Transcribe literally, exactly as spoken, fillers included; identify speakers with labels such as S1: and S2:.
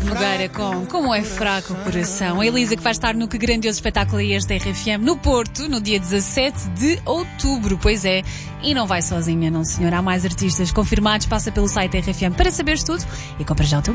S1: Nogueira com Como é Fraco o Coração. A Elisa que vai estar no Que Grandioso Espetáculo é este da R F M no Porto, no dia dezassete de outubro. Pois é, e não vai sozinha, não senhor. Há mais artistas confirmados. Passa pelo site R F M para saberes tudo e compra já o teu